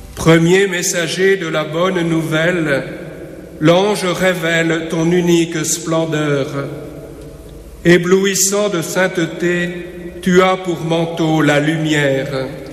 Premier messager de la bonne nouvelle, l'ange révèle ton unique splendeur. Éblouissant de sainteté, tu as pour manteau la lumière.